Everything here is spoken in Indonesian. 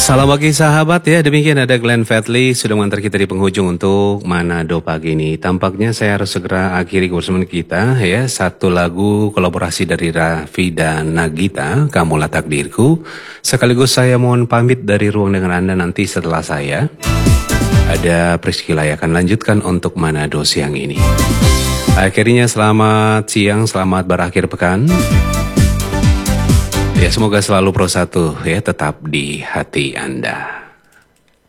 Salam pagi sahabat ya, demikian ada Glenn Fadli sudah mengantar kita di penghujung untuk Manado pagi ini. Tampaknya saya harus segera akhiri kebersamaan kita ya, satu lagu kolaborasi dari Raffi dan Nagita, Kamulah Takdirku. Sekaligus saya mohon pamit dari ruang dengan Anda nanti setelah saya. Ada Priscila yang akan lanjutkan untuk Manado siang ini. Akhirnya selamat siang, selamat berakhir pekan. Ya, semoga selalu Pro 1 ya tetap di hati Anda.